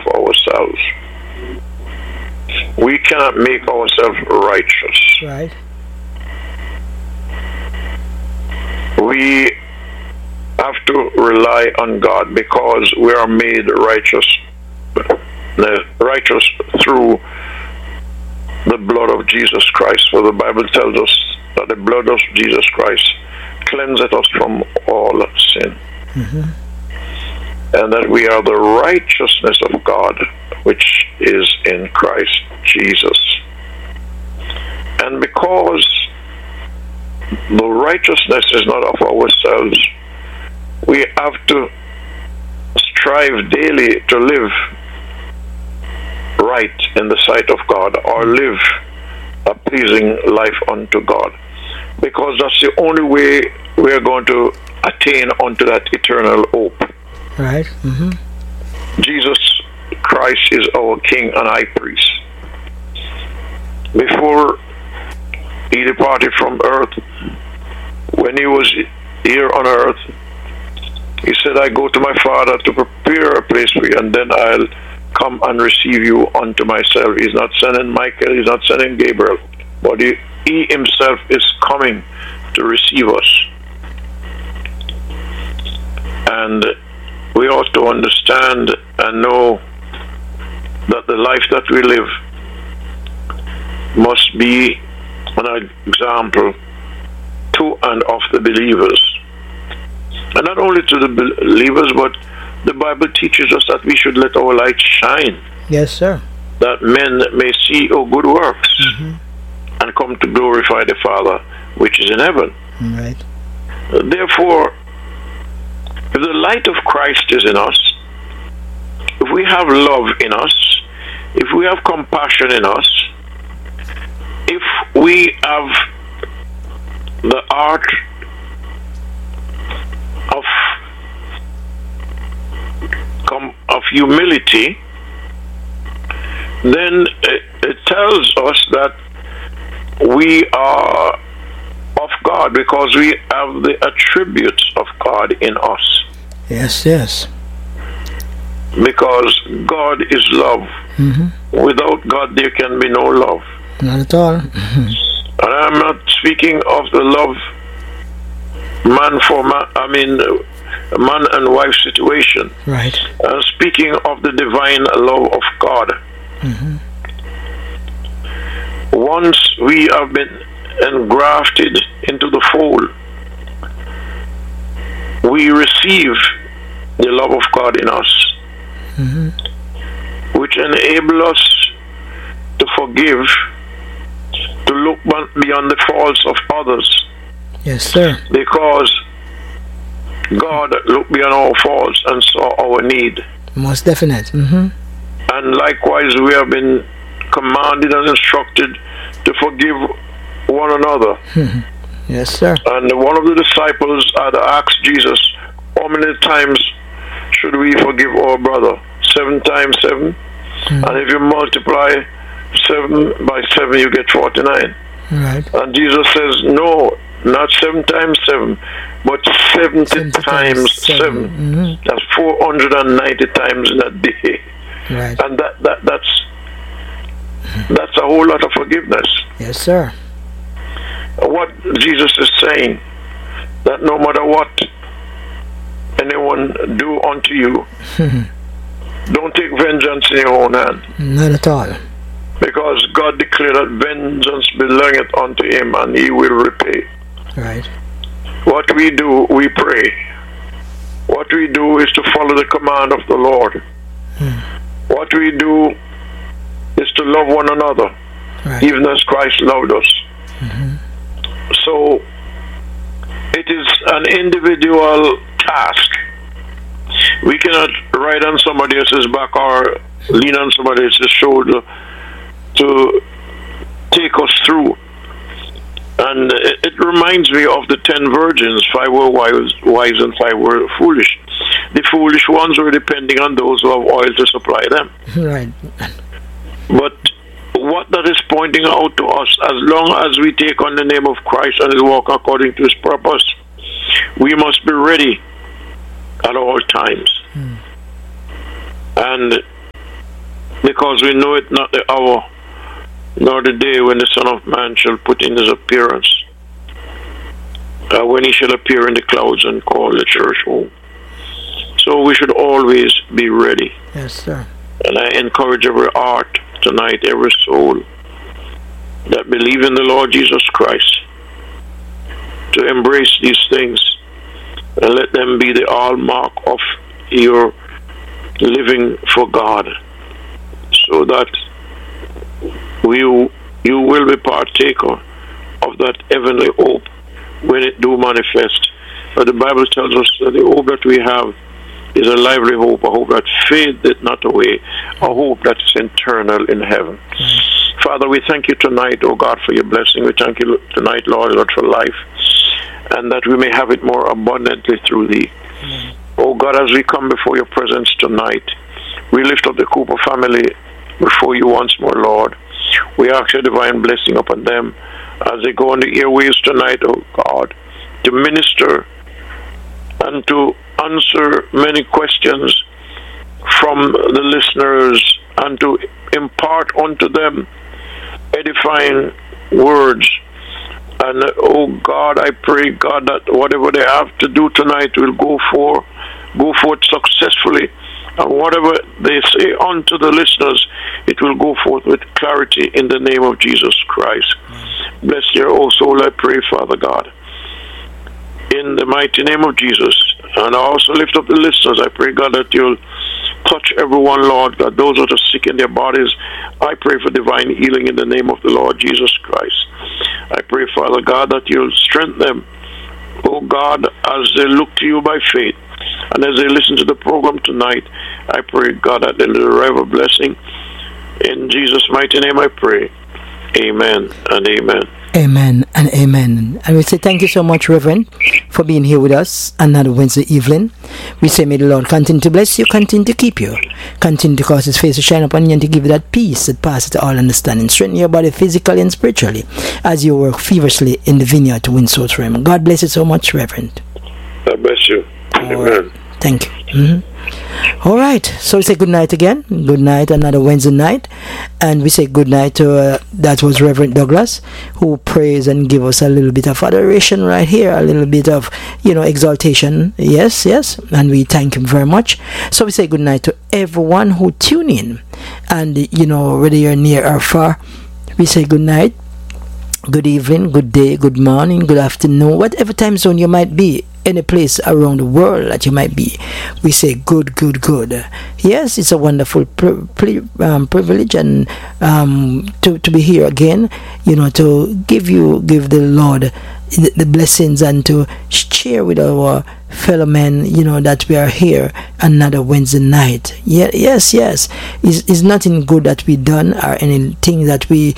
ourselves. We cannot make ourselves righteous. Right. We have to rely on God because we are made righteous through the blood of Jesus Christ. For the Bible tells us that the blood of Jesus Christ cleanseth us from all sin. And that we are the righteousness of God, which is in Christ Jesus. And because the righteousness is not of ourselves, we have to strive daily to live right in the sight of God, or live a pleasing life unto God, because that's the only way we are going to attain unto that eternal hope. Right. Jesus Christ is our King and High Priest. Before he departed from earth, when he was here on earth, he said, I go to my Father to prepare a place for you, and then I'll come and receive you unto myself. He's not sending Michael, he's not sending Gabriel, but he himself is coming to receive us. And we ought to understand and know that the life that we live must be an example to and of the believers. And not only to the believers, but the Bible teaches us that we should let our light shine. Yes, sir. That men may see our good works and come to glorify the Father which is in heaven. Right. Therefore, if the light of Christ is in us, if we have love in us, if we have compassion in us, if we have the art of humility, then it tells us that we are of God, because we have the attributes of God in us. Yes, yes. Because God is love. Without God there can be no love. Not at all. And I'm not speaking of the love man and wife situation. Right. I'm speaking of the divine love of God. Once we have been engrafted into the fold, we receive the love of God in us, which enable us to forgive, to look beyond the faults of others. Yes, sir. Because God looked beyond our faults and saw our need. Most definite. And likewise, we have been commanded and instructed to forgive one another. Yes, sir. And one of the disciples had asked Jesus, how many times should we forgive our brother? 7 times 7? And if you multiply 7 by 7, you get 49. Right. And Jesus says, no, not 7 times 7, but 70 times 7. That's 490 times in a day. Right. And that's a whole lot of forgiveness. Yes, sir. What Jesus is saying, that no matter what anyone do unto you, don't take vengeance in your own hand. Not at all. Because God declared that vengeance belongeth unto him, and he will repay. Right. What we do, we pray. What we do is to follow the command of the Lord. What we do is to love one another, even as Christ loved us. So it is an individual task. We cannot ride on somebody else's back or lean on somebody else's shoulder to take us through. And it reminds me of the 10 virgins. 5 were wise and 5 were foolish. The foolish ones were depending on those who have oil to supply them. Right. But what that is pointing out to us, as long as we take on the name of Christ and walk according to his purpose, we must be ready at all times. And because we know it not the hour, nor the day when the Son of Man shall put in his appearance, when he shall appear in the clouds and call the church home. So we should always be ready. Yes, sir. And I encourage every heart tonight, every soul that believe in the Lord Jesus Christ, to embrace these things and let them be the hallmark of your living for God, so that you will be partaker of that heavenly hope when it do manifest. But the Bible tells us that the hope that we have is a lively hope, a hope that fadeth not away, a hope that is eternal in heaven. Father, we thank you tonight, oh God, for your blessing. We thank you tonight, Lord, for life, and that we may have it more abundantly through thee. Oh God, as we come before your presence tonight, we lift up the Cooper family before you once more, Lord. We ask your divine blessing upon them as they go on the airways tonight, oh God, to minister and to answer many questions from the listeners and to impart unto them edifying words. And oh God, I pray, God, that whatever they have to do tonight will go forth successfully, and whatever they say unto the listeners, it will go forth with clarity in the name of Jesus Christ. Bless your whole soul, I pray, Father God, in the mighty name of Jesus. And I also lift up the listeners. I pray, God, that you'll touch everyone, Lord, that those that are sick in their bodies, I pray for divine healing in the name of the Lord Jesus Christ. I pray, Father God, that you'll strengthen them, oh God, as they look to you by faith. And as they listen to the program tonight, I pray, God, that they'll derive a blessing. In Jesus' mighty name I pray. Amen and amen. Amen and amen. And we say thank you so much, Reverend, for being here with us another Wednesday evening. We say may the Lord continue to bless you, continue to keep you, continue to cause his face to shine upon you, and to give you that peace that passes all understanding. Strengthen your body physically and spiritually as you work feverishly in the vineyard to win souls for him. God bless you so much, Reverend. God bless you. Amen. Right. Thank you. All right, so we say good night again. Good night, another Wednesday night. And we say good night to, that was Reverend Douglas, who prays and give us a little bit of adoration right here, a little bit of, exaltation. Yes. And we thank him very much. So we say good night to everyone who tune in. And, whether you're near or far, we say good night, good evening, good day, good morning, good afternoon, whatever time zone you might be. Any place around the world that you might be, we say good. Yes, it's a wonderful privilege and to be here again, to give the Lord the blessings and to share with our fellow men, that we are here another Wednesday night. Yes. It's nothing good that we done or anything that we,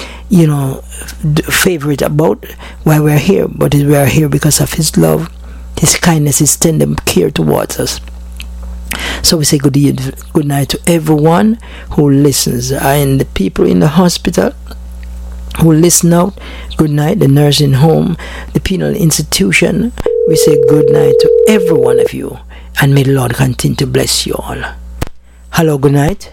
favorite about why we're here, but we are here because of his love, his kindness, his tender care towards us. So we say good night to everyone who listens, and the people in the hospital who listen out, good night. The nursing home, the penal institution, we say good night to every one of you, and may the Lord continue to bless you all. Hello, good night.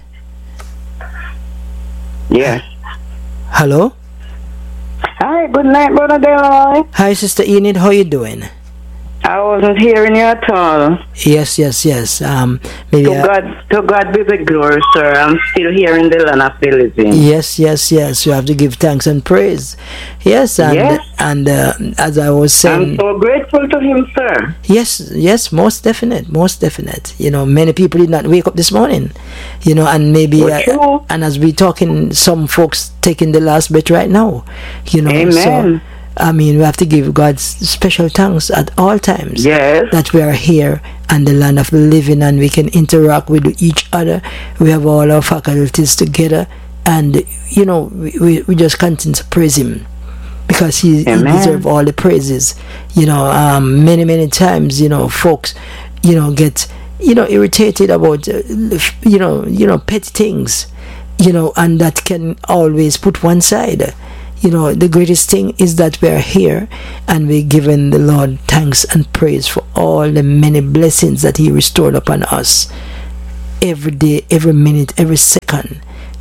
Yes. Hello. Hi, good night, Brother Delroy. Hi, Sister Enid, how you doing? I wasn't hearing you at all. Yes. Maybe to God be the glory, sir. I'm still here in the land of the living. Yes. You have to give thanks and praise. Yes, and as I was saying, I'm so grateful to him, sir. Yes, most definite. Many people did not wake up this morning. And maybe and as we talking, some folks taking the last breath right now. Amen. So, we have to give God special thanks at all times. Yes. That we are here and the land of the living, and we can interact with each other. We have all our faculties together, and we just continue to praise him because he deserves all the praises. Many times, folks, get irritated about petty things, and that can always put one side. The greatest thing is that we are here and we're giving the Lord thanks and praise for all the many blessings that he restored upon us every day, every minute, every second.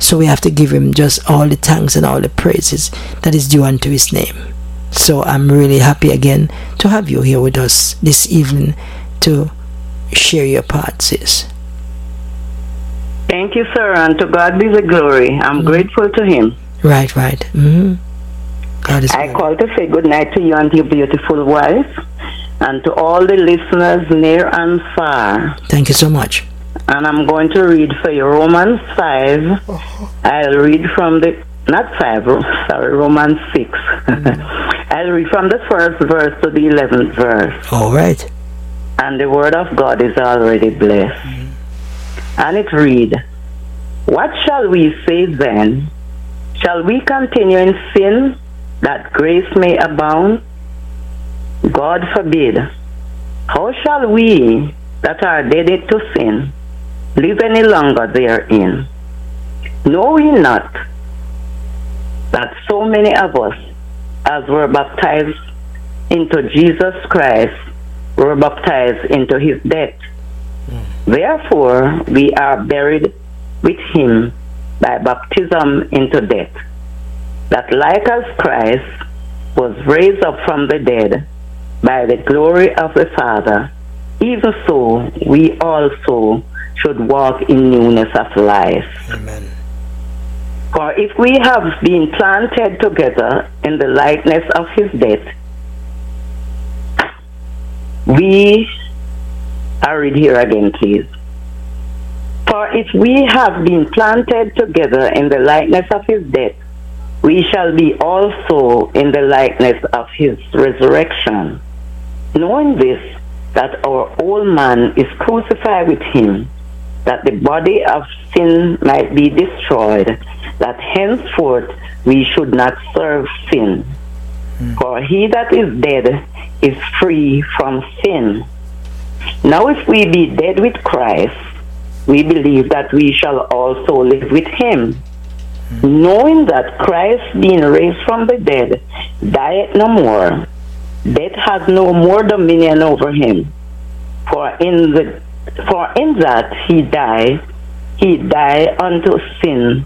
So we have to give him just all the thanks and all the praises that is due unto his name. So I'm really happy again to have you here with us this evening to share your part, sis. Thank you, sir, and to God be the glory. I'm grateful to him. Right. God is I good. call to say good night to you and your beautiful wife, and to all the listeners near and far. Thank you so much. And I'm going to read for you Romans 5. I'll read from the, not 5, sorry, Romans 6. I'll read from the first verse to the 11th verse. All right. And the word of God is already blessed. And it reads, what shall we say then? Shall we continue in sin that grace may abound? God forbid. How shall we that are dead to sin live any longer therein? Know ye not that so many of us as were baptized into Jesus Christ were baptized into his death? Therefore we are buried with him by baptism into death, that like as Christ was raised up from the dead by the glory of the Father, even so we also should walk in newness of life. Amen. For if we have been planted together in the likeness of his death, I'll read here again, please. For if we have been planted together in the likeness of his death, we shall be also in the likeness of his resurrection. Knowing this, that our old man is crucified with him, that the body of sin might be destroyed, that henceforth we should not serve sin. For he that is dead is free from sin. Now if we be dead with Christ, we believe that we shall also live with him, knowing that Christ, being raised from the dead, dieth no more. Death has no more dominion over him. For in that he died unto sin.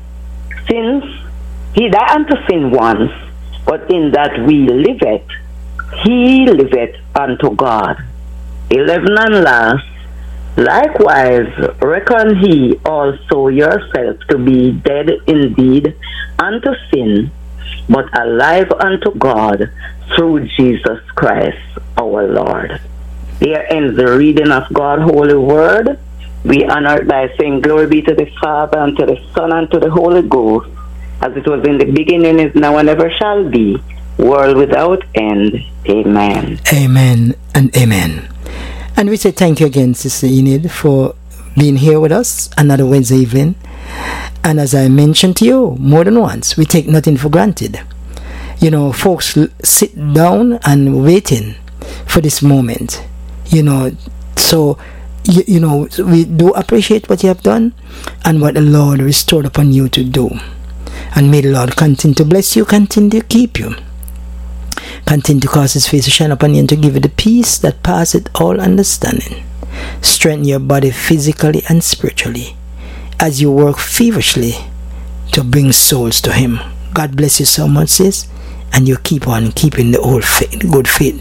He died unto sin once, but in that we liveth, he liveth unto God. 11 and last, likewise reckon ye also yourself to be dead indeed unto sin, but alive unto God through Jesus Christ our Lord. Here ends the reading of God's holy word. We honor it by saying glory be to the Father, and to the Son, and to the Holy Ghost, as it was in the beginning, is now, and ever shall be, world without end. Amen. Amen and amen. And we say thank you again, Sister Enid, for being here with us another Wednesday evening. And as I mentioned to you more than once, we take nothing for granted. You know, folks sit down and waiting for this moment. You know, so you know, we do appreciate what you have done and what the Lord restored upon you to do. And may the Lord continue to bless you, continue to keep you, continue to cause his face to shine upon you, and to give you the peace that passeth all understanding. Strengthen your body physically and spiritually as you work feverishly to bring souls to him. God bless you so much, sis, and you keep on keeping the old faith, good faith.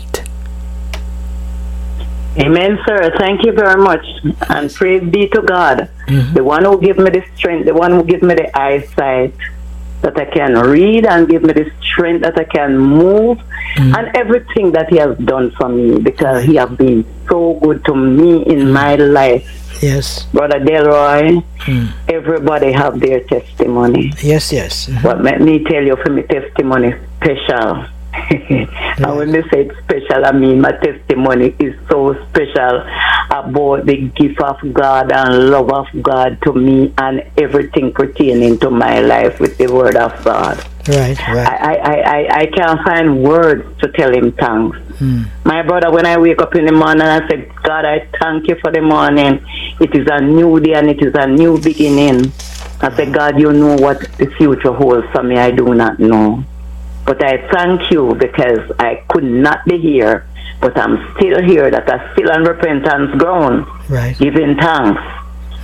Amen, sir. Thank you very much. And praise be to God, the one who gave me the strength, the one who gave me the eyesight that I can read, and give me the strength that I can move, and everything that he has done for me, because he has been so good to me in my life. Yes. Brother Delroy, everybody have their testimony. Yes. But let me tell you, for me testimony special. And when they say it's special, I mean my testimony is so special about the gift of God and love of God to me, and everything pertaining to my life with the word of God. Right. I can't find words to tell him thanks. My brother, when I wake up in the morning, I say, God, I thank you for the morning. It is a new day and it is a new beginning. I say, God, you know what the future holds for me. I do not know. But I thank you because I could not be here, but I'm still here, that I'm still on repentance ground, right, giving thanks.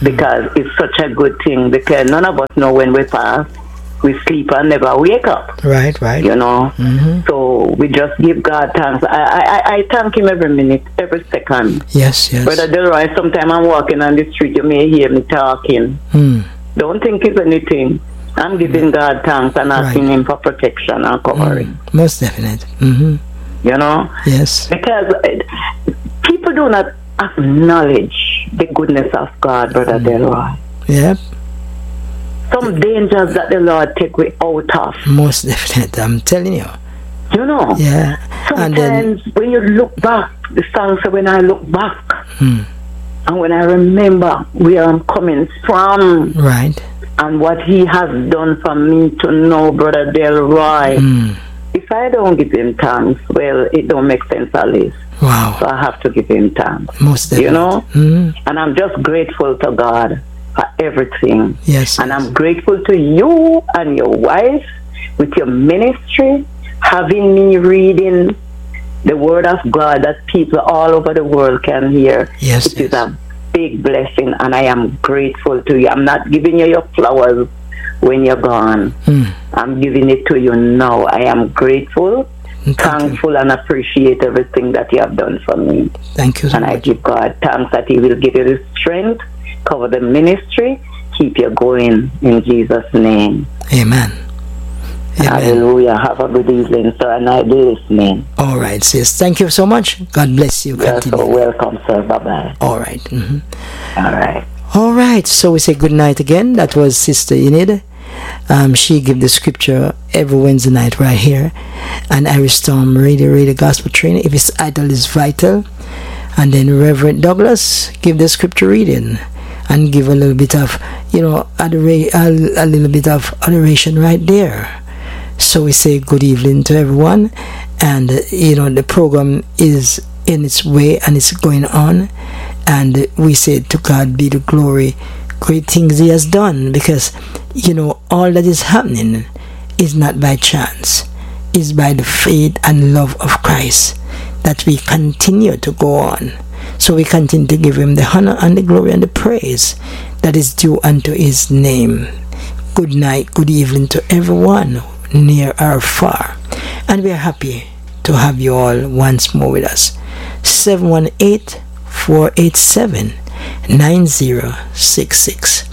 because it's such a good thing, because none of us know when we pass. We sleep and never wake up. Right. You know? So we just give God thanks. I thank Him every minute, every second. Yes. Brother Delroy, sometimes I'm walking on the street, you may hear me talking. Don't think it's anything. I'm giving God thanks and asking Him for protection and covering. Most definite. You know? Yes. Because people do not acknowledge the goodness of God, Brother Delroy. Yep. Some dangers that the Lord take we out of. Most definite, I'm telling you. You know? Yeah. Sometimes when you look back, the song says, when I look back, and when I remember where I'm coming from, right, and what He has done for me to know, Brother Delroy, if I don't give Him thanks, well, it don't make sense at least. Wow. So I have to give Him thanks. Most definitely. You know? And I'm just grateful to God for everything. Yes. And I'm grateful to you and your wife with your ministry, having me reading the Word of God that people all over the world can hear. Yes. It is a big blessing, and I am grateful to you. I'm not giving you your flowers when you're gone. I'm giving it to you now. I am grateful, thankful, and appreciate everything that you have done for me. Thank you so much. And I give God thanks that He will give you the strength, cover the ministry, keep you going in Jesus' name. Amen. Hallelujah. Have a good evening, sir, and I'll be listening. All right, sis. Thank you so much. God bless you. You're so welcome, sir. Bye-bye. All right. All right. So we say good night again. That was Sister Enid. She gave the scripture every Wednesday night right here. And Irish Storm Radio Gospel Training. If his idol is vital. And then Reverend Douglas give the scripture reading. And give a little bit of, a little bit of adoration right there. So we say good evening to everyone, and the program is in its way and it's going on, and we say to God be the glory, great things He has done, because all that is happening is not by chance, is by the faith and love of Christ that we continue to go on. So we continue to give Him the honor and the glory and the praise that is due unto His name. Good night, good evening to everyone, near or far, and we are happy to have you all once more with us. 718-487-9066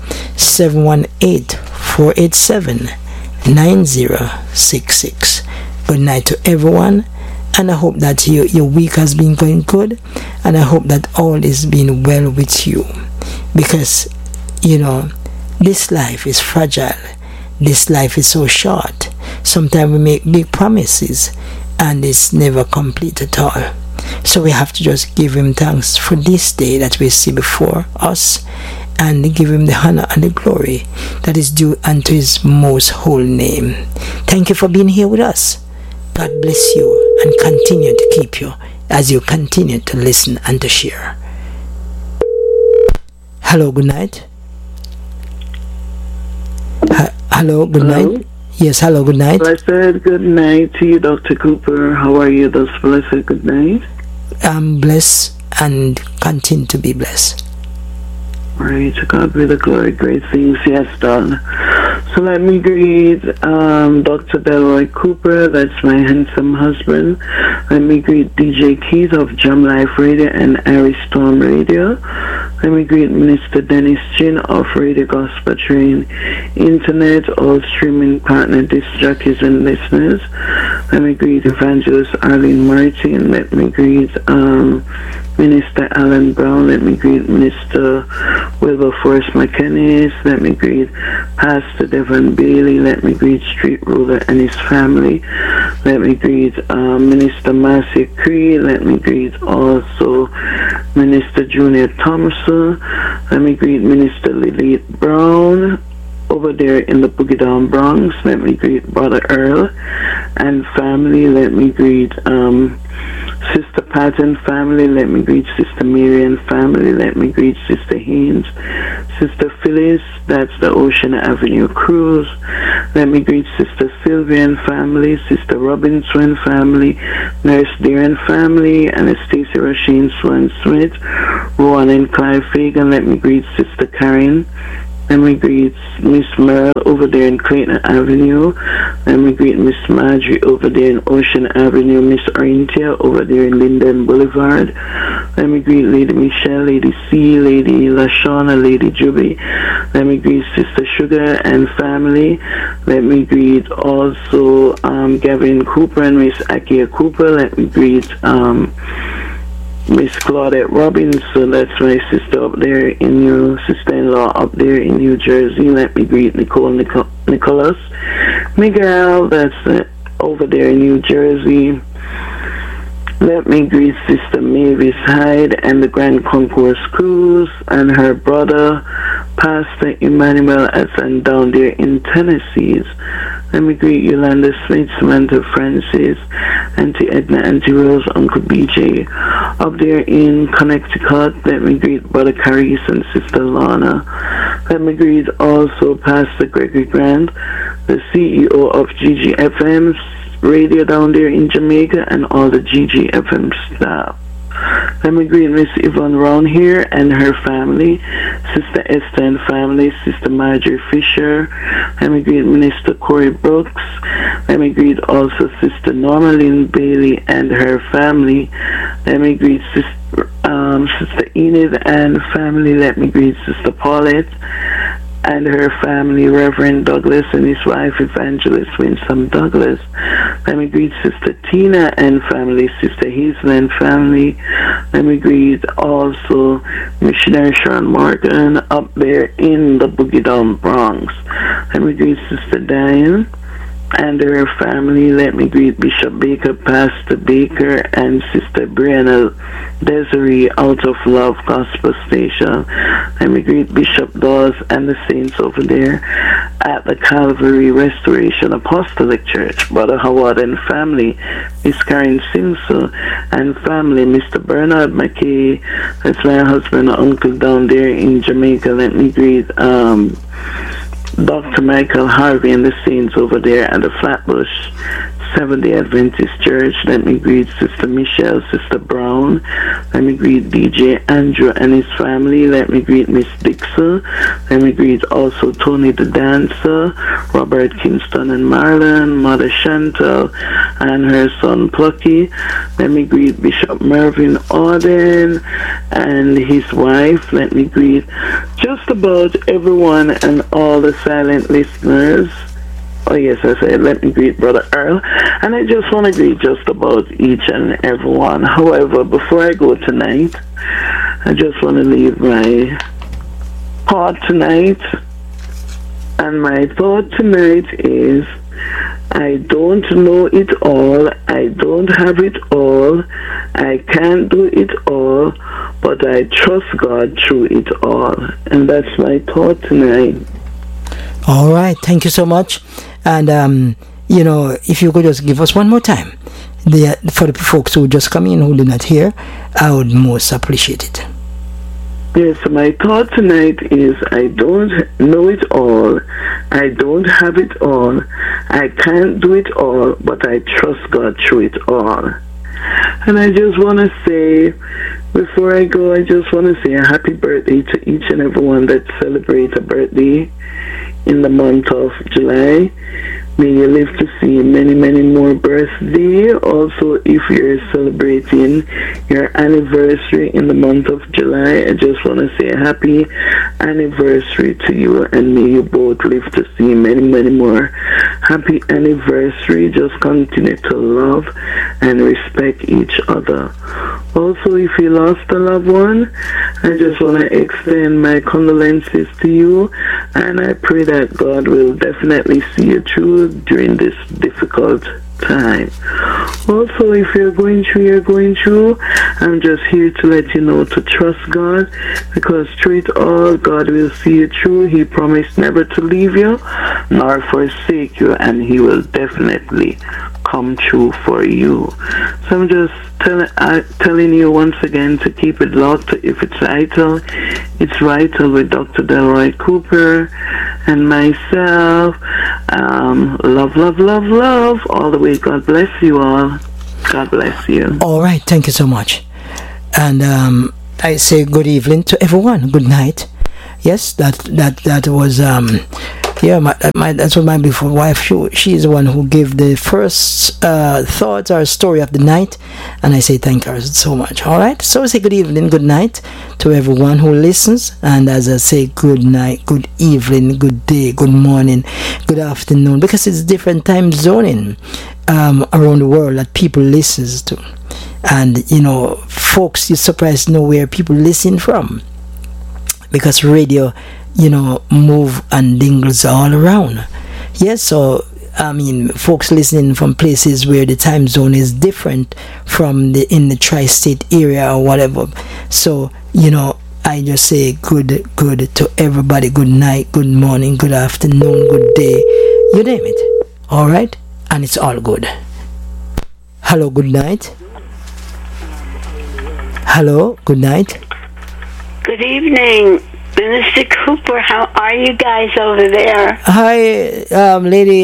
718-487-9066. Good night to everyone, and I hope that your week has been going good, and I hope that all is being well with you, because this life is fragile. This life is so short. Sometimes we make big promises and it's never complete at all. So we have to just give Him thanks for this day that we see before us, and give Him the honor and the glory that is due unto His most holy name. Thank you for being here with us. God bless you and continue to keep you as you continue to listen and to share. Hello, good night. Hello, good night. Yes, hello, good night. Blessed good night to you, Dr. Cooper. How are you this blessed good night? I'm blessed and continue to be blessed. Right, to God be the glory, great things He has done. So let me greet Dr. Delroy Cooper, that's my handsome husband. Let me greet DJ Keith of Jam Life Radio and Irish Storm Radio. Let me greet Minister Dennis Chin of Radio Gospel Train Internet, all streaming partner disc jockeys and listeners. Let me greet Evangelist Arlene Martin. Let me greet Minister Alan Brown. Let me greet Minister Wilberforce McKennis. Let me greet Pastor Devon Bailey. Let me greet Street Ruler and his family. Let me greet Minister Marcia Cree. Let me greet also Minister Junior Thompson. Let me greet Minister Lilith Brown over there in the Boogie Down Bronx. Let me greet Brother Earl and family. Let me greet Sister Patton family. Let me greet Sister Miriam family. Let me greet Sister Haynes, Sister Phyllis, that's the Ocean Avenue Cruise. Let me greet Sister Sylvia and family, Sister Robinson and family, Nurse Dear and family, Anastasia Rasheen Swan Smith, Rowan and Clive Fagan. Let me greet Sister Karen. Let me greet Miss Merle over there in Clayton Avenue. Let me greet Miss Marjorie over there in Ocean Avenue. Miss Orintia over there in Linden Boulevard. Let me greet Lady Michelle, Lady C, Lady LaShawna, Lady Juby. Let me greet Sister Sugar and family. Let me greet also Gavin Cooper and Miss Akia Cooper. Let me greet Miss Claudette Robinson, that's my sister up there in sister-in-law up there in New Jersey. Let me greet Nicholas Miguel, that's over there in New Jersey. Let me greet Sister Mavis Hyde and the Grand Concourse Cruise and her brother, Pastor Emmanuel Esson down there in Tennessee. Let me greet Yolanda Smith, Samantha Francis, Auntie Edna, Auntie Rose, Uncle BJ. Up there in Connecticut, let me greet Brother Carice and Sister Lana. Let me greet also Pastor Gregory Grant, the CEO of GGFM's radio down there in Jamaica, and all the GGFM staff. Let me greet Miss Yvonne Round here and her family, Sister Esther and family, Sister Marjorie Fisher. Let me greet Minister Corey Brooks. Let me greet also Sister Norma Lynn Bailey and her family. Let me greet Sister Enid and family. Let me greet Sister Paulette and her family, Reverend Douglas and his wife, Evangelist Winsome Douglas. Let me greet Sister Tina and family, Sister Hazel and family. Let me greet also Missionary Sharon Morgan up there in the Boogie Down Bronx. Let me greet Sister Diane and her family. Let me greet Bishop Baker, Pastor Baker, and Sister Brianna Desiree out of Love Gospel Station. Let me greet Bishop Dawes and the saints over there at the Calvary Restoration Apostolic Church, Brother Howard and family, Miss Karen Simpson and family, Mr. Bernard McKay, that's my husband and uncle down there in Jamaica. Let me greet Dr. Michael Harvey and the saints over there at the Flatbush Seventh-day Adventist Church. Let me greet Sister Michelle, Sister Brown. Let me greet DJ Andrew and his family. Let me greet Miss Dixon. Let me greet also Tony the Dancer, Robert Kingston and Marlon, Mother Chantal and her son Plucky. Let me greet Bishop Mervyn Auden and his wife. Let me greet just about everyone and all the silent listeners. Oh yes, I said let me greet Brother Earl, and I just want to greet just about each and everyone. However, before I go tonight, I just want to leave my thought tonight, and my thought tonight is, I don't know it all, I don't have it all, I can't do it all, but I trust God through it all. And that's my thought tonight. All right, thank you so much. And if you could just give us one more time for the folks who just come in who did not hear, I would most appreciate it. Yes, my thought tonight is, I don't know it all, I don't have it all, I can't do it all, but I trust God through it all. And I just want to say, before I go, I just want to say a happy birthday to each and everyone that celebrates a birthday in the month of July. May you live to see many, many more birthdays. Also, if you're celebrating your anniversary in the month of July, I just want to say a happy anniversary to you, and may you both live to see many, many more. Happy anniversary. Just continue to love and respect each other. Also, if you lost a loved one, I just want to extend my condolences to you, and I pray that God will definitely see you through during this difficult time. Also, if you're going through, I'm just here to let you know to trust God, because through it all, God will see you through. He promised never to leave you nor forsake you, and He will definitely come true for you. So I'm just telling you once again to keep it locked. If it's vital, it's vital with Dr. Delroy Cooper and myself. Love, love, love, love all the way. God bless you all. God bless you. All right, thank you so much. And I say good evening to everyone. Good night. Yes, that was that's what my beautiful wife. She is the one who gave the first thought or story of the night, and I say thank her so much. All right, so I say good evening, good night to everyone who listens, and as I say good night, good evening, good day, good morning, good afternoon, because it's different time zoning around the world that people listens to, and folks, you're surprised to know where people listen from. Because radio, move and dingles all around. Yes, so folks listening from places where the time zone is different from in the tri-state area or whatever. So I just say good to everybody. Good night, good morning, good afternoon, good day. You name it. All right, and it's all good. Hello, good night. Hello, good night. Good evening, Minister Cooper. How are you guys over there? Hi, lady.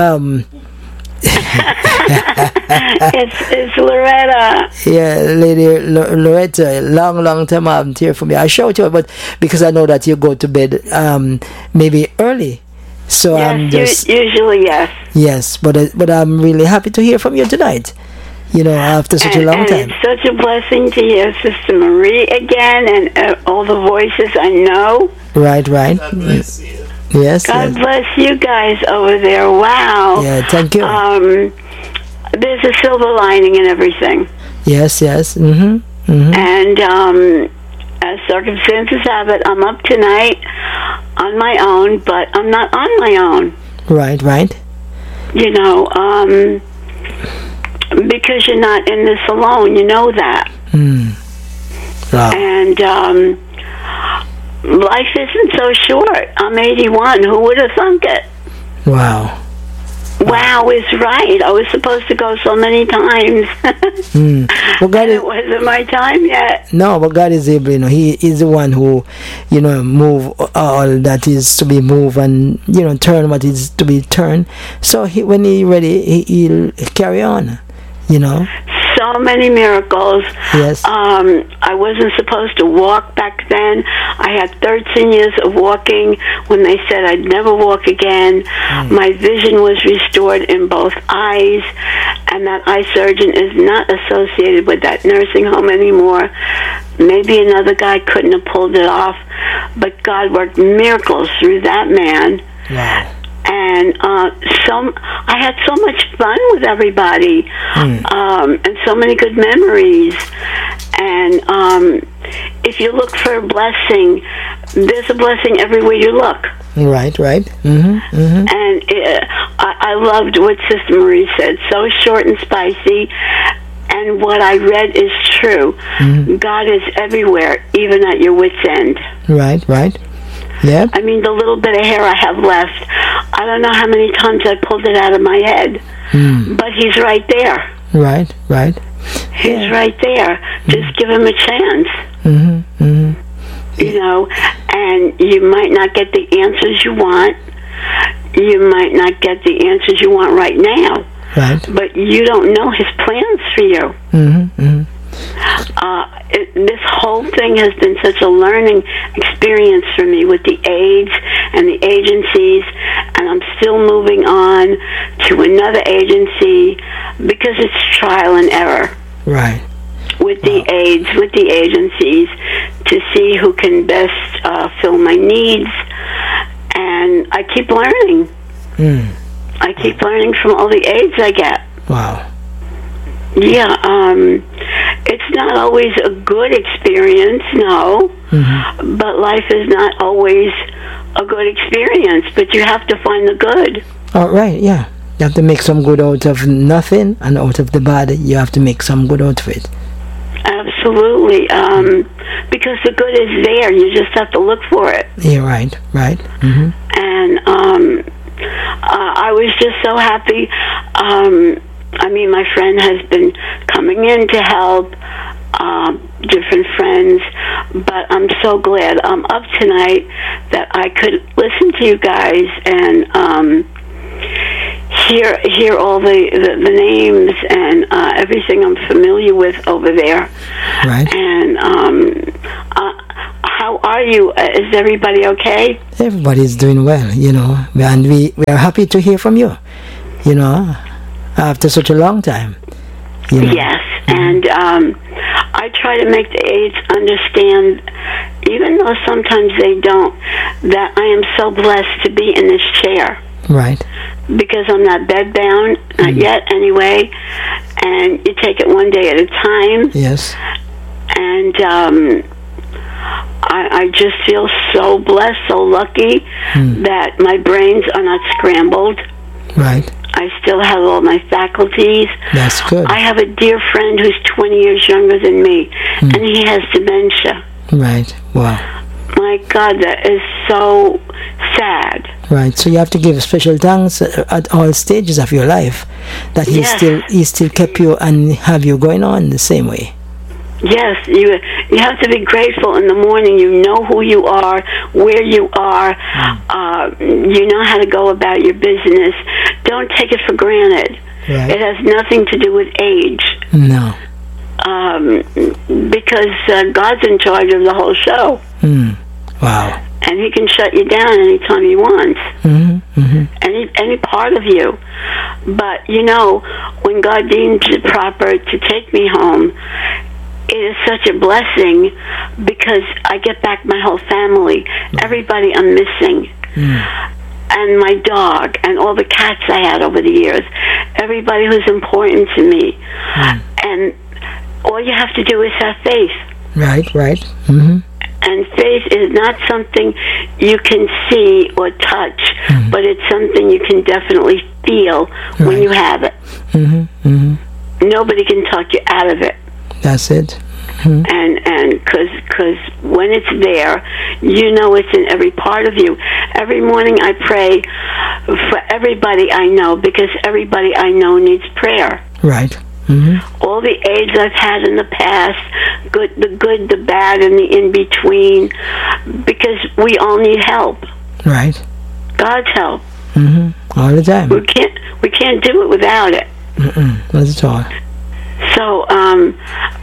It's Loretta. Yeah, lady Loretta. Long time I haven't heard from you. I shout you, but because I know that you go to bed maybe early, so yes, I'm just usually yes. Yes, but I'm really happy to hear from you tonight. After such a long time. It's such a blessing to hear Sister Marie again and all the voices I know. Right. God bless you. Yes. God bless you guys over there. Wow. Yeah, thank you. There's a silver lining in everything. Yes. Mm-hmm. And as circumstances have it, I'm up tonight on my own, but I'm not on my own. Right. Because you're not in this alone, you know that. Wow. And life isn't so short. I'm 81. Who would have thunk it? Wow is right. I was supposed to go so many times. Well, God it wasn't my time yet. No, but God is able. He is the one who, move all that is to be moved and turn what is to be turned. So when He's ready, He'll carry on. So many miracles. Yes. I wasn't supposed to walk back then. I had 13 years of walking when they said I'd never walk again. My vision was restored in both eyes, and that eye surgeon is not associated with that nursing home anymore. Maybe another guy couldn't have pulled it off, but God worked miracles through that man. Wow. And I had so much fun with everybody, and so many good memories. And if you look for a blessing, there's a blessing everywhere you look. Right. Mm-hmm. And I loved what Sister Marie said. So short and spicy. And what I read is true. God is everywhere, even at your wit's end. Right. Yeah. I mean, the little bit of hair I have left, I don't know how many times I pulled it out of my head, but He's right there. Right. He's right there. Just give Him a chance. And you might not get the answers you want. You might not get the answers you want right now. Right. But you don't know His plans for you. This whole thing has been such a learning experience for me with the aides and the agencies, and I'm still moving on to another agency because it's trial and error. Right. With the aides, with the agencies, to see who can best fill my needs, and I keep learning. I keep learning from all the aides I get. Wow. Yeah, it's not always a good experience, no, but life is not always a good experience, but you have to find the good. Oh, right, yeah. You have to make some good out of nothing, and out of the bad, you have to make some good out of it. Absolutely, because the good is there, you just have to look for it. Yeah, right. And I was just so happy. My friend has been coming in to help, different friends, but I'm so glad I'm up tonight that I could listen to you guys and hear all the names and everything I'm familiar with over there. Right. And how are you? Is everybody okay? Everybody's doing well, and we are happy to hear from you, after such a long time. Yes, and I try to make the aides understand, even though sometimes they don't, that I am so blessed to be in this chair. Right. Because I'm not bedbound, not yet anyway, and you take it one day at a time. Yes. And I just feel so blessed, so lucky that my brains are not scrambled. Right. I still have all my faculties. That's good. I have a dear friend who's 20 years younger than me, and he has dementia. Right. Wow. My God, that is so sad. Right. So you have to give special thanks at all stages of your life that he still kept you and have you going on the same way. Yes, you have to be grateful in the morning. You know who you are, where you are. You know how to go about your business. Don't take it for granted. Right. It has nothing to do with age. No. Because God's in charge of the whole show. Wow. And he can shut you down anytime he wants. Any part of you. But, when God deems it proper to take me home, it is such a blessing because I get back my whole family. Everybody I'm missing. And my dog and all the cats I had over the years. Everybody who's important to me. And all you have to do is have faith. Right. And faith is not something you can see or touch, but it's something you can definitely feel when you have it. Nobody can talk you out of it. That's it. And because when it's there, it's in every part of you. Every morning I pray for everybody I know because everybody I know needs prayer. Right. All the aides I've had in the past, the good, the bad, and the in-between, because we all need help. Right. God's help. All the time. We can't do it without it. Not at all. So I'm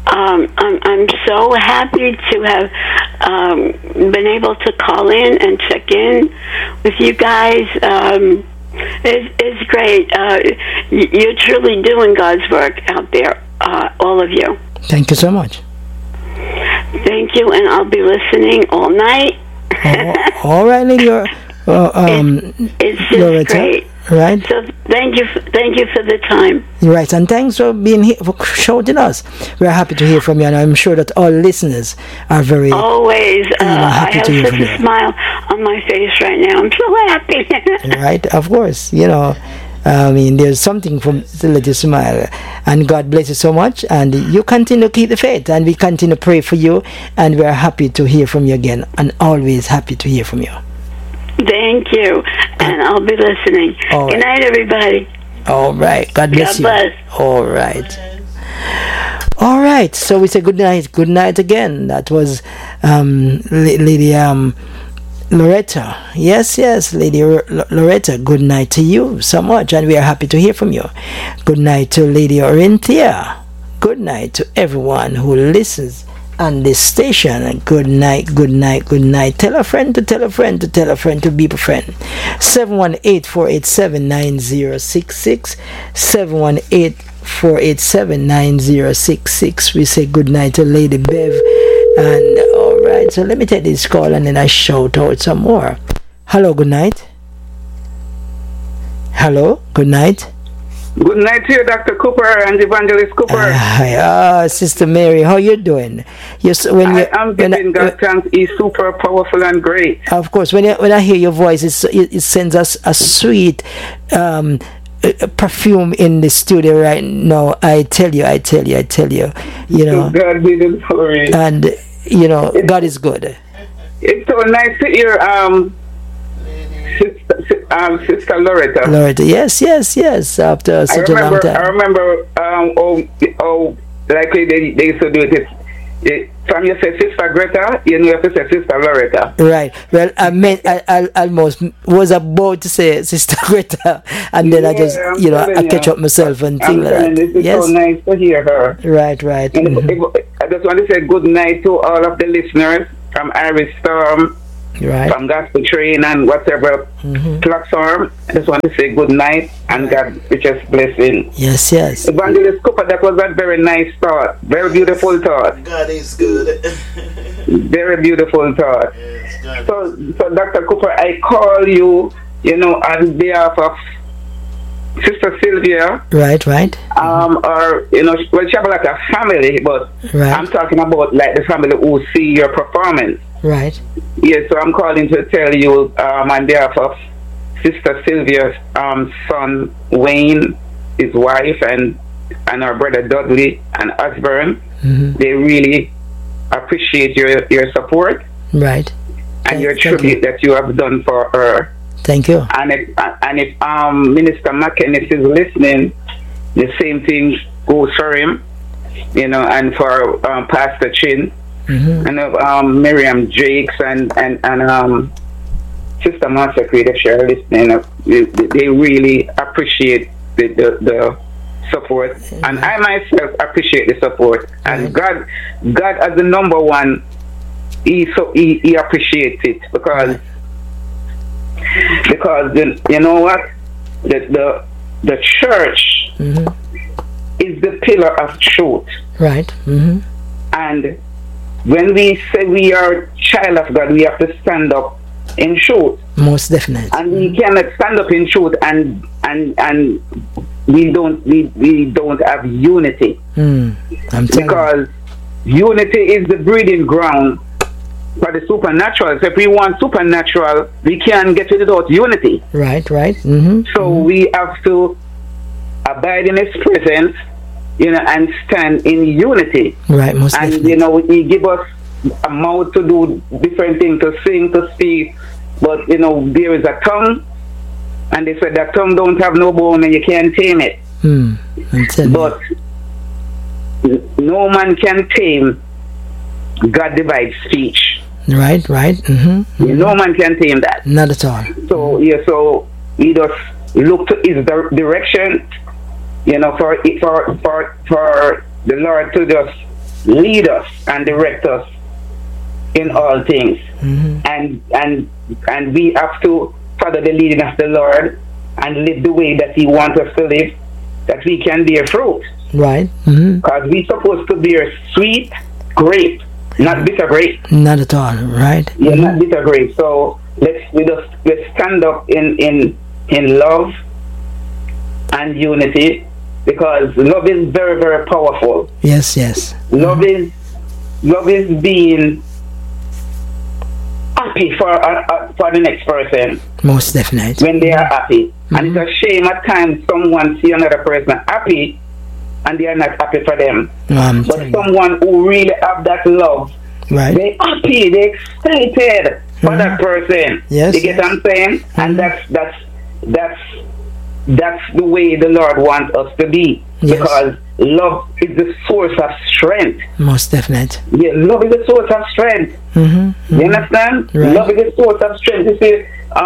so happy to have been able to call in and check in with you guys. It's great. You're truly doing God's work out there, all of you. Thank you so much. Thank you, and I'll be listening all night. All right, Lady. It's just Loretta, great. Right. So thank you for the time. Right, and thanks for being here, for shouting us. We're happy to hear from you, and I'm sure that all listeners are very always happy I have to hear such from a you. smile on my face right now. I'm so happy. Right, of course. There's something from to let you smile, and God bless you so much. And you continue to keep the faith, and we continue to pray for you. And we are happy to hear from you again, and always happy to hear from you. Thank you, and I'll be listening. All Good night, everybody. All right. God bless you. God bless. All right. All right. So we say good night. Good night again. That was Lady Loretta. Yes, Lady Loretta. Good night to you so much, and we are happy to hear from you. Good night to Lady Orinthia. Good night to everyone who listens on this station. Good night. Tell a friend to tell a friend to tell a friend to be a friend. 718-487-9066. 718-487-9066. We say good night to Lady Bev. And all right, so let me take this call and then I shout out some more. Hello, good night. Hello, good night. Good night to you, Dr. Cooper and Evangelist Cooper. Hi, Sister Mary, how you doing? I'm giving God thanks. He's super powerful and great. Of course, when I hear your voice, it sends us a sweet perfume in the studio right now. I tell you. God be the glory. And God is good. It's so nice to hear Sister Loretta. Loretta, yes. After such a long time. I remember, like they used to do it from you say Sister Greta, you have to say Sister Loretta. Right. Well, I almost was about to say Sister Greta, and then I just, I catch up myself and things like that. It's so nice to hear her. Right. And I just want to say good night to all of the listeners from Irish Storm, from Gospel Train and whatever platform. I just want to say good night and God richest blessing. Yes. Evangelist Cooper, that was a very nice thought. Very beautiful thought. God is good. Very beautiful thought. Yes, so Dr. Cooper, I call you, on behalf of Sister Sylvia. Right. Or, she have like a family, but I'm talking about like the family who see your performance. Right. Yes, so I'm calling to tell you on behalf of Sister Sylvia's son Wayne, his wife, and our brother Dudley and Osborne. They really appreciate your support. Right. And your tribute that you have done for her. Thank you. And if Minister McKennis is listening, the same thing goes for him, and for Pastor Chin, and Miriam Jakes and Sister Massacre, if you're listening, they really appreciate the support, and I myself appreciate the support. And God as the number one, he appreciates it because you know what, the church is the pillar of truth. Right. And when we say we are child of God, we have to stand up in truth. Most definitely. And we cannot stand up in truth and we don't have unity. Because unity is the breeding ground for the supernatural. So if we want supernatural, we can't get it without unity. Right. So we have to abide in His presence, and stand in unity. Right, most definitely. He give us a mouth to do different things, to sing, to speak. But, there is a tongue, and they said that tongue don't have no bone and you can't tame it. But no man can tame God divides speech. Right. No man can tame that. Not at all. So we just look to His direction, for the Lord to just lead us and direct us in all things. And we have to follow the leading of the Lord and live the way that He wants us to live, that we can bear fruit. Right. Because we're supposed to bear sweet grape, not bitter grape. Not at all. Right. Yeah, not bitter grape. So let's stand up in love and unity, because love is very, very powerful. Yes. Love is being happy for the next person. Most definitely. When they are happy. And it's a shame at times someone see another person happy and they are not happy for them. But someone who really have that love, they happy, they excited for that person. Yes. You get what I'm saying? And that's the way the Lord wants us to be. Yes. Because love is the source of strength. Most definitely. Yeah, love is the source of strength. You understand? Right. Love is the source of strength. You see,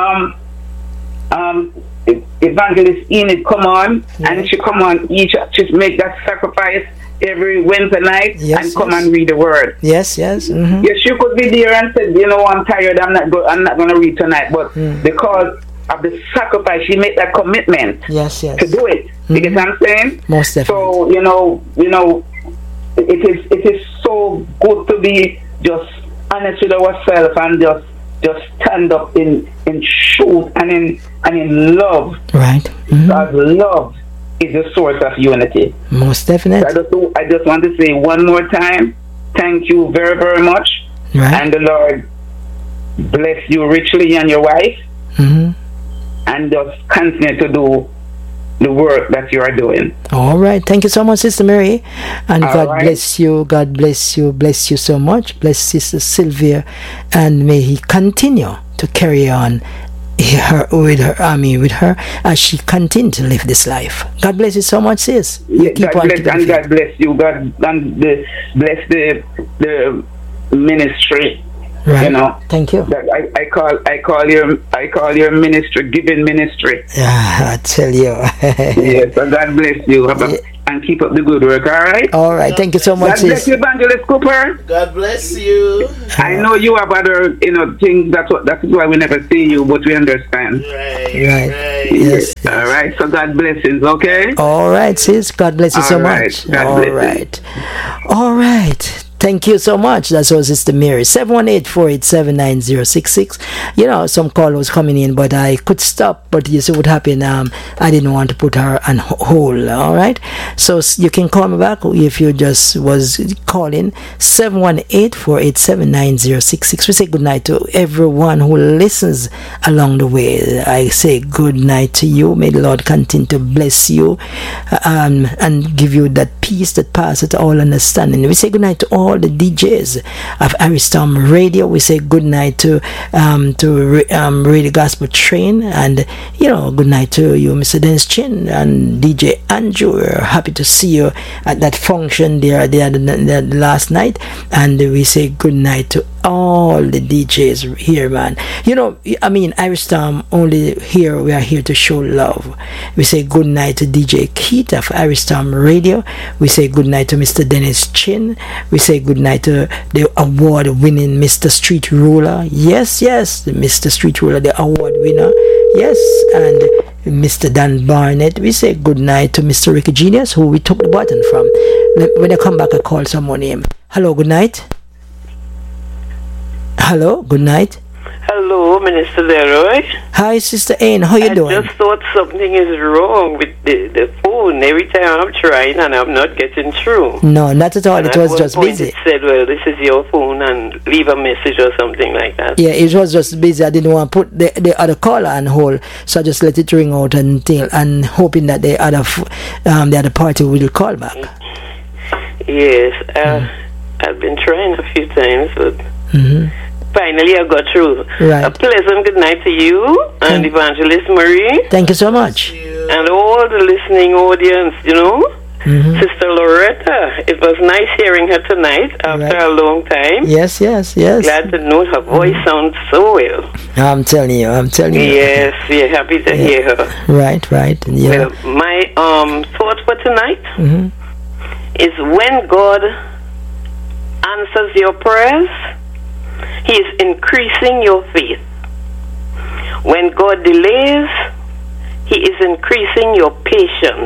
Evangelist Enid come on, and she come on she make that sacrifice every Wednesday night and come and read the word. Yes. Yes, she could be there and said, I'm tired, I'm not going to read tonight, but because of the sacrifice, she made that commitment to do it. You get what I'm saying? Most definitely. So it is so good to be just honest with ourselves and just stand up in truth and in love. Right. Because love is the source of unity. Most definitely. So I just want to say one more time, thank you very, very much. Right. And the Lord bless you richly and your wife. And just continue to do the work that you are doing. All right. Thank you so much, Sister Mary. And All God right. bless you. God bless you. Bless you so much. Bless Sister Sylvia. And may He continue to carry on with her as she continues to live this life. God bless you so much, sis. God bless you. God and bless the ministry. Right. You know. Thank you. That I call your ministry giving ministry. Yeah, I tell you. Yes, and God bless you. And keep up the good work, all right? All right, thank you so much. God bless you, Evangelist Cooper. God bless you. I know you have other, things. That's why we never see you, but we understand. Right. Yes. All right. So God blessings. Okay. All right, sis. God bless you so much. God bless you. All right. Thank you so much. That's what Sister Mary. 718-487-9066. Some call was coming in, but I could stop. But you see what happened. I didn't want to put her on hold. All right. So you can call me back if you just was calling. 718-487-9066. We say good night to everyone who listens along the way. I say good night to you. May the Lord continue to bless you and give you that peace that passes all understanding. We say good night to all the DJs of Aristom Radio. We say good night to Radio Gospel Train, and good night to you, Mr. Dennis Chin and DJ Andrew. We're happy to see you at that function there the last night, and we say good night to all the DJs here, man. Aristom only here. We are here to show love. We say good night to DJ Keith of Aristom Radio. We say good night to Mr. Dennis Chin. We say good night to the award-winning Mr. Street Ruler. Yes, Mr. Street Ruler, the award winner. Yes, and Mr. Dan Barnett. We say good night to Mr. Ricky Genius, who we took the button from. When I come back, I call someone name. Hello, good night. Hello, good night. Hello, Minister Leroy. Hi, Sister Anne. How you doing? I just thought something is wrong with the phone. Every time I'm trying and I'm not getting through. No, not at all. And it was just busy. It said, well, this is your phone, and leave a message or something like that. Yeah, it was just busy. I didn't want to put the other caller on hold, so I just let it ring out and hoping that the other party will call back. Yes, I've been trying a few times, but finally I got through. Right. A pleasant good night to you and Evangelist Marie. Thank you so much. And all the listening audience, Sister Loretta. It was nice hearing her tonight after a long time. Yes. Glad to know her voice sounds so well. I'm telling you. Yes, we're happy to hear her. Right. Yeah. Well, my thought for tonight is when God answers your prayers, He is increasing your faith. When God delays, He is increasing your patience.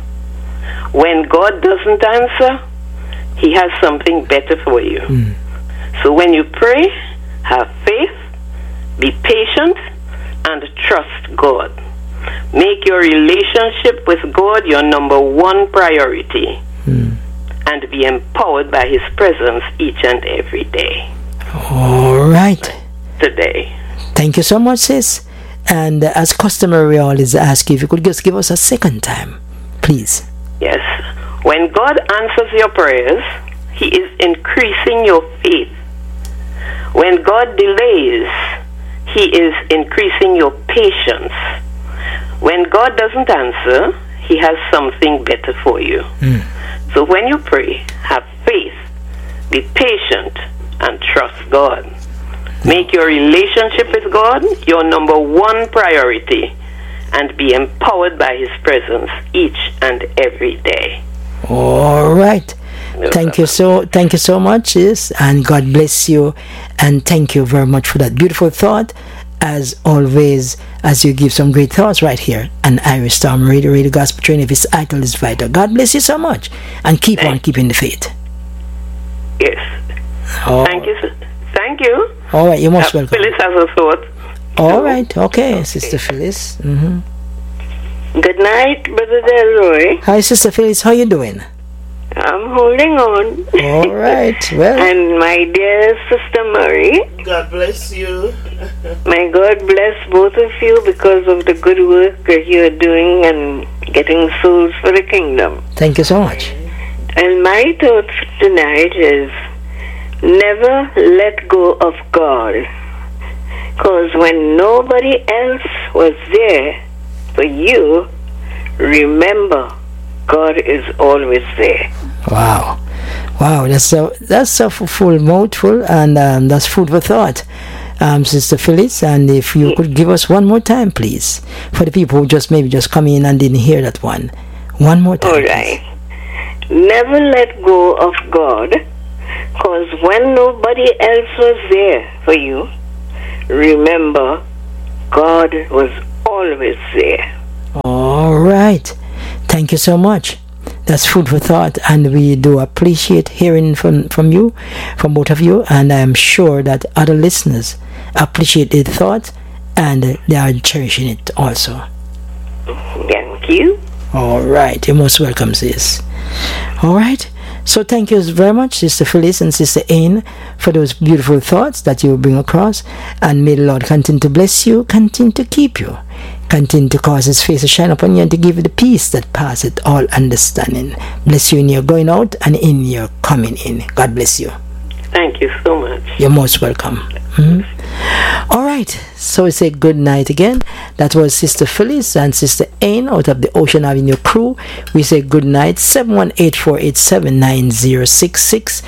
When God doesn't answer, He has something better for you. So when you pray, have faith, be patient, and trust God. Make your relationship with God your number one priority. And be empowered by His presence each and every day. All right. Today. Thank you so much, sis. And as customary, we always ask you if you could just give us a second time, please. Yes. When God answers your prayers, He is increasing your faith. When God delays, He is increasing your patience. When God doesn't answer, He has something better for you. So when you pray, have faith, be patient, and trust God. Make your relationship with God your number one priority, and be empowered by His presence each and every day. All right. Thank you so much, sis, and God bless you, and thank you very much for that beautiful thought. As always, as you give some great thoughts right here on Aristom Radio Gospel Train, if its title is vital. God bless you so much, and keep on keeping the faith. Yes. Thank you, sir. Thank you. All right, you're most welcome. Phyllis has a thought. All right, okay, Sister Phyllis. Good night, Brother Delroy. Hi, Sister Phyllis. How you doing? I'm holding on. All right, well. And my dear Sister Marie. God bless you. May God bless both of you because of the good work that you're doing and getting souls for the kingdom. Thank you so much. And my thought tonight is never let go of God. Because when nobody else was there for you, remember, God is always there. Wow. Wow, that's a full mouthful, and that's food for thought, Sister Phyllis. And if you could give us one more time, please, for the people who maybe just come in and didn't hear that one more time. All right. Never let go of God, because when nobody else was there for you, remember, God was always there. All right. Thank you so much. That's food for thought, and we do appreciate hearing from you, from both of you, and I am sure that other listeners appreciate the thought and they are cherishing it also. Thank you. All right. You're most welcome, sis. All right. So thank you very much, Sister Phyllis and Sister Ain, for those beautiful thoughts that you bring across, and may the Lord continue to bless you, continue to keep you, continue to cause His face to shine upon you, and to give you the peace that passeth all understanding. Bless you in your going out and in your coming in. God bless you. Thank you so much. You're most welcome. Mm-hmm. All right, so we say good night again. That was Sister Phyllis and Sister Ain out of the Ocean Avenue crew. We say good night. 718-487-9066.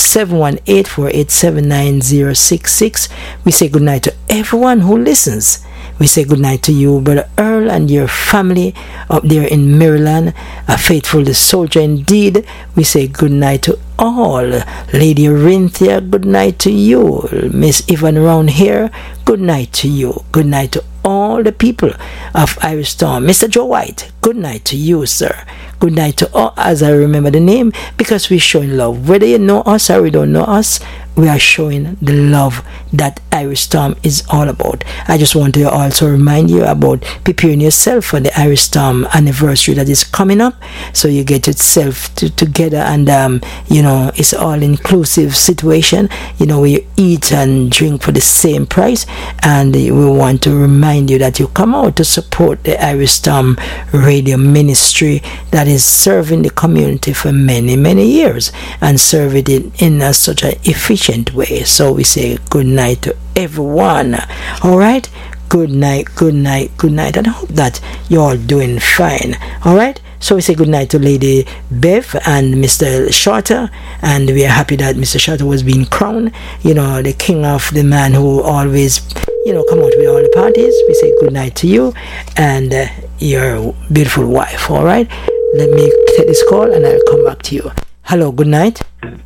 718-487-9066. We say good night to everyone who listens. We say good night to you, Brother Earl, and your family up there in Maryland, a faithful soldier indeed. We say good night to all. Lady Orinthia, good night to you. Miss Yvonne around here, good night to you. Good night to all the people of Irish Storm. Mr. Joe White, good night to you, sir. Good night to all, as I remember the name, because we're showing love. Whether you know us or you don't know us, we are showing the love that Irish Storm is all about. I just want to also remind you about preparing yourself for the Irish Storm anniversary that is coming up, so you get yourself together, and it's all-inclusive situation. We eat and drink for the same price, and we want to remind you that you come out to support the Irish Storm radio ministry that is serving the community for many, many years, and serve it in such an efficient way. So we say good night to everyone. All right, good night, good night, good night, and I hope that you're all doing fine. All right, so we say good night to Lady Bev and Mr. Shorter, and we are happy that Mr. Shorter was being crowned, the king of the man who always come out with all the parties. We say good night to you and your beautiful wife. All right, let me take this call and I'll come back to you. Hello, good night.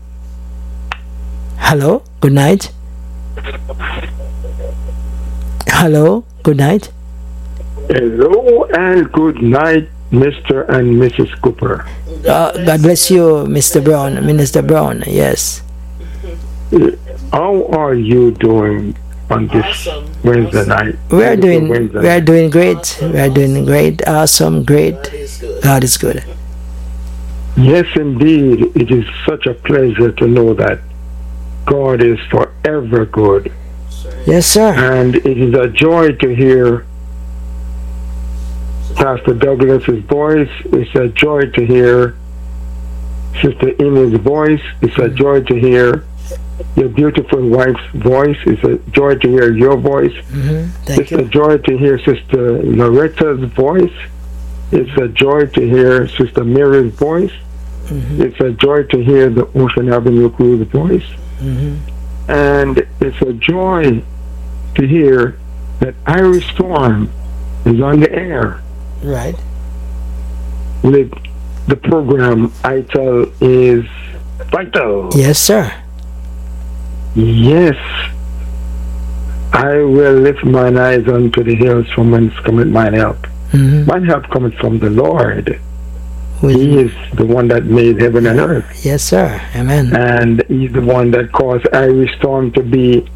Hello, good night. Hello, good night. Hello and good night, Mr. and Mrs. Cooper. God bless you, Mr. Brown, Minister Brown. Yes. How are you doing on this Wednesday night? We are doing great. We are doing great. Awesome, great. God is good. Yes, indeed. It is such a pleasure to know that God is forever good. Yes, sir. And it is a joy to hear Pastor Douglas's voice. It's a joy to hear Sister Amy's voice. It's a joy to hear your beautiful wife's voice. It's a joy to hear your voice. It's a joy to hear Sister Loretta's voice. It's a joy to hear Sister Mary's voice. It's a joy to hear the Ocean Avenue crew's voice. And it's a joy to hear that Irish Storm is on the air. Right. With the program ITAL is Vital. Yes, sir. Yes. I will lift mine eyes unto the hills from whence cometh mine help. Mine help cometh from the Lord. He is the one that made heaven and earth. Yes, sir. Amen. And He's the one that caused Irish Storm to be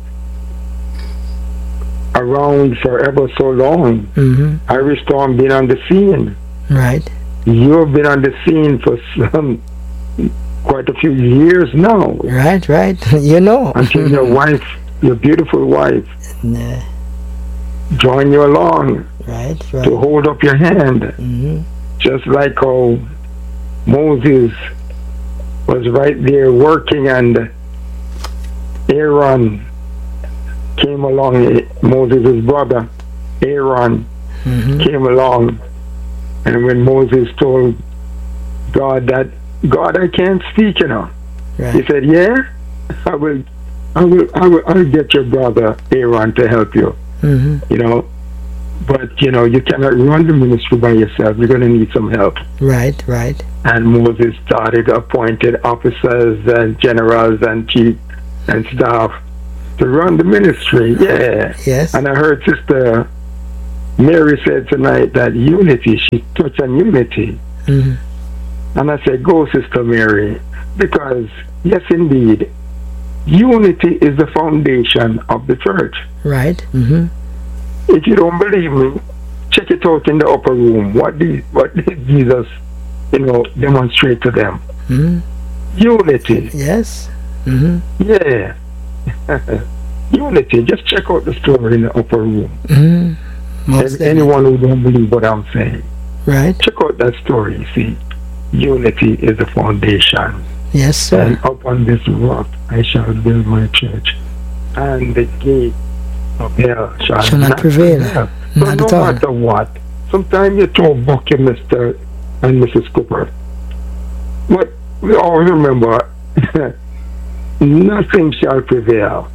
around forever so long. Irish Storm been on the scene. Right. You've been on the scene for quite a few years now. Right. Until your wife, your beautiful wife, join you along. Right. To hold up your hand. Just like how Moses was right there working and Aaron came along, Moses' brother Aaron came along, and when Moses told God that God, I can't speak, you know. Right. He said, yeah, I'll get your brother Aaron to help you. You know, but you know, you cannot run the ministry by yourself. You're going to need some help. Right, right. And Moses started appointed officers and generals and chief and staff to run the ministry. Yeah. Yes. And I heard Sister Mary said tonight that unity, she touched on unity. And I said, go, Sister Mary, because yes, indeed, unity is the foundation of the church. Right. If you don't believe me, check it out in the upper room. What did Jesus, you know, demonstrate to them? Unity. Yes. Yeah. Unity. Just check out the story in the upper room. Anyone who don't believe what I'm saying, right? Check out that story. You see, unity is the foundation. Yes, sir. And upon this rock I shall build my church, and the gate of hell shall not prevail. So not no at all. matter what, sometimes you throw bucket, Mr. and Mrs. Cooper. But we all remember, nothing shall prevail.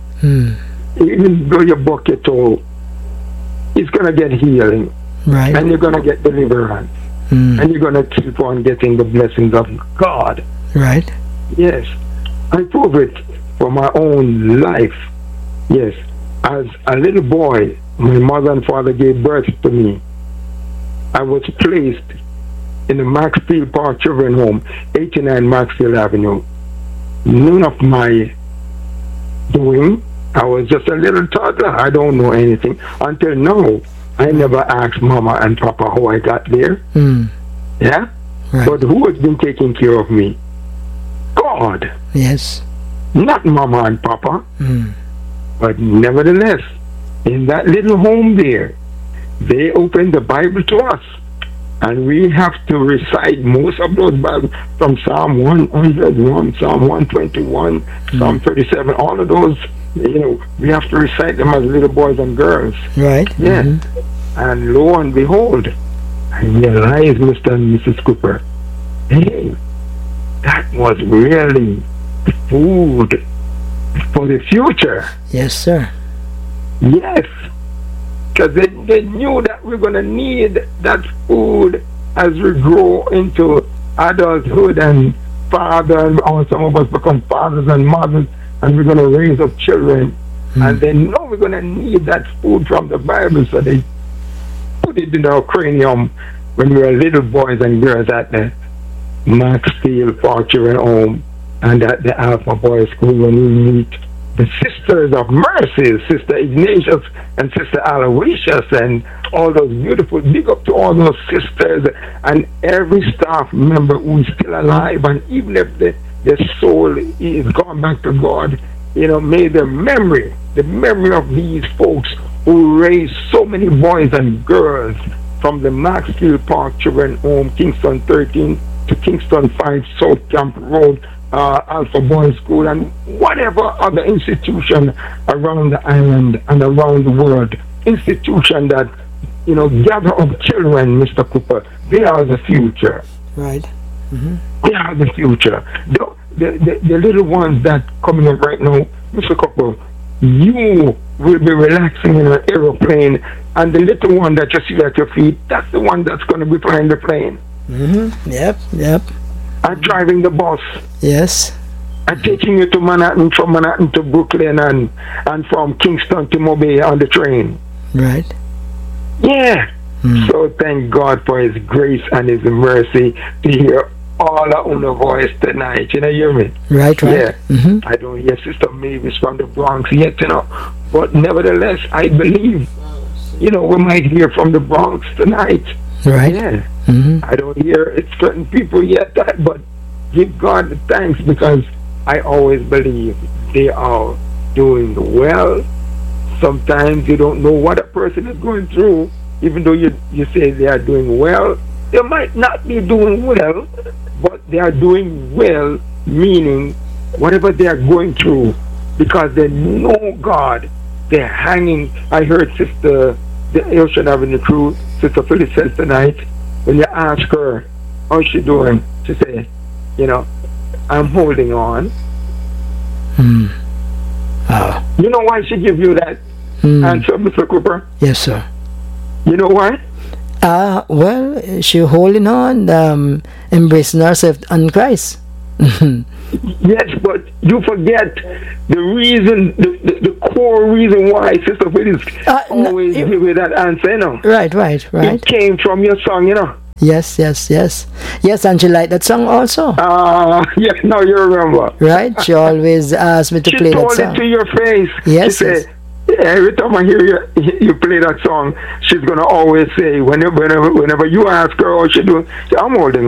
Even though your bucket toe, it's going to get healing. Right. And you're going to get deliverance. And you're going to keep on getting the blessings of God. Right. Yes. I prove it for my own life. Yes. As a little boy, my mother and father gave birth to me. I was placed in the Maxfield Park Children Home, 89 Maxfield Avenue. None of my doing. I was just a little toddler. I don't know anything. Until now, I never asked Mama and Papa how I got there. Yeah? Right. But who has been taking care of me? God. Yes. Not Mama and Papa. But nevertheless, in that little home there, they opened the Bible to us. And we have to recite most of those Bibles from Psalm 101, Psalm 121, Psalm 37, all of those, you know, we have to recite them as little boys and girls. Right. Yeah. And lo and behold, I realized, Mr. and Mrs. Cooper, hey, that was really food for the future. Yes, sir. Yes. Because they knew that we're going to need that food as we grow into adulthood and father, and some of us become fathers and mothers, and we're going to raise up children. And they know we're going to need that food from the Bible, so they put it in our cranium when we were little boys and girls at the Maxfield Park Children Home and at the Alpha Boys School, when we meet the Sisters of Mercy, Sister Ignatius and Sister Aloysius, and all those beautiful, big up to all those sisters and every staff member who is still alive, and even if their soul is gone back to God, you know, may the memory of these folks who raised so many boys and girls from the Maxfield Park Children Home, Kingston 13 to Kingston 5 South Camp Road, Alpha Boys School, and whatever other institution around the island and around the world, institution that, you know, gather up children, Mr. Cooper, they are the future. Right. They are the future. The little ones that coming up right now, Mr. Cooper, you will be relaxing in an aeroplane, and the little one that you see at your feet, that's the one that's going to be flying the plane. Yep. I'm driving the bus. Yes. I'm taking you to Manhattan, from Manhattan to Brooklyn, and from Kingston to Mobile on the train. Right. Yeah. So thank God for His grace and His mercy to hear all our voice tonight. You know, hear me? Right. Yeah. I don't hear Sister Mavis from the Bronx yet, you know. But nevertheless, I believe, you know, we might hear from the Bronx tonight. Right. Yeah. I don't hear certain people yet, but give God the thanks, because I always believe they are doing well. Sometimes you don't know what a person is going through, even though you say they are doing well. They might not be doing well, but they are doing well, meaning whatever they are going through, because they know God. They're hanging. I heard Sister the Ocean Avenue Crew, Sister Phyllis says tonight, when you ask her how she doing, she say, you know, I'm holding on. Oh. You know why she give you that answer, Mr. Cooper? Yes, sir. You know why? Well, she holding on, embracing herself on Christ. Yes, but you forget the reason, the core reason why Sister Phyllis always give you that answer, you know. Right. It came from your song, you know. Yes. Yes, and she liked that song also. Yes, now you remember. Right, she always asked me to play that song. She told it to your face. Yes, she said, every time I hear you play that song, she's gonna always say, whenever you ask her how she doing, I'm holding